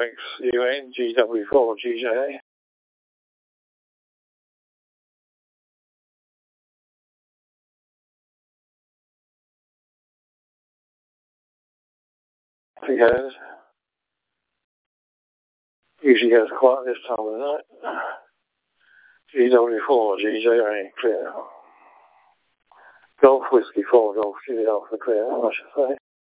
RXUN GW4GJ. He goes. Usually goes quiet this time of the night. GW4GJ clear. Golf Whiskey 4 Golf Julie Alpha clear, I should say.